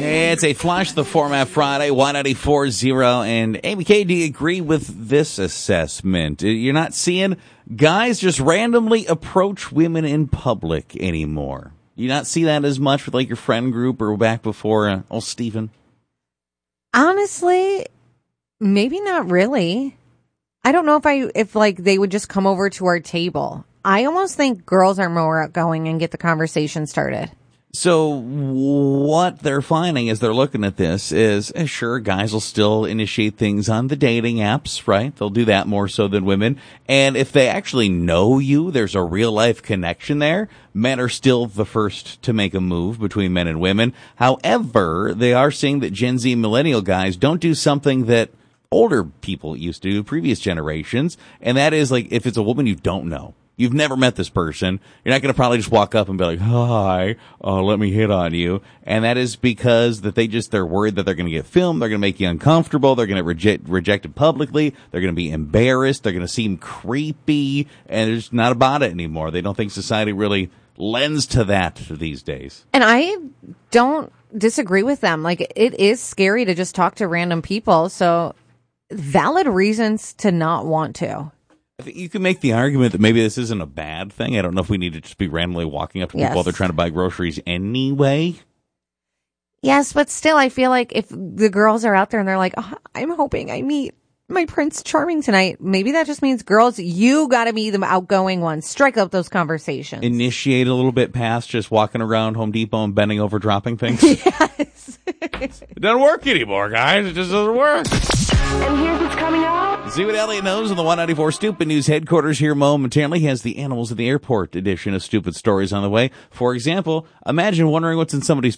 It's a Flash the Format Friday, 194.0. And ABK, do you agree with this assessment? You're not seeing guys just randomly approach women in public anymore. You not see that as much with like your friend group or back before old Stephen? Honestly, maybe not really. I don't know if they would just come over to our table. I almost think girls are more outgoing and get the conversation started. So what they're finding as they're looking at this is, sure, guys will still initiate things on the dating apps, right? They'll do that more so than women. And if they actually know you, there's a real life connection there. Men are still the first to make a move between men and women. However, they are seeing that Gen Z millennial guys don't do something that older people used to do, previous generations. And that is like, if it's a woman you don't know. You've never met this person. You're not going to probably just walk up and be like, hi, let me hit on you. And that is because that they're worried that they're going to get filmed. They're going to make you uncomfortable. They're going to reject it publicly. They're going to be embarrassed. They're going to seem creepy. And it's not about it anymore. They don't think society really lends to that these days. And I don't disagree with them. Like, it is scary to just talk to random people. So valid reasons to not want to. I think you can make the argument that maybe this isn't a bad thing. I don't know if we need to just be randomly walking up to people while they're trying to buy groceries anyway. Yes, but still, I feel like if the girls are out there and they're like, I'm hoping I meet my Prince Charming tonight, maybe that just means, girls, you got to be the outgoing ones. Strike up those conversations. Initiate a little bit past just walking around Home Depot and bending over dropping things. Yes. It doesn't work anymore, guys. It just doesn't work. And here's what's coming up. See what Elliot knows on the 194 Stupid News headquarters here momentarily. Has the Animals in the Airport edition of Stupid Stories on the way. For example, imagine wondering what's in somebody's